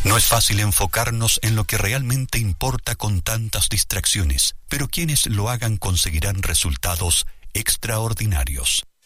No es fácil enfocarnos en lo que realmente importa con tantas distracciones, pero quienes lo hagan conseguirán resultados extraordinarios.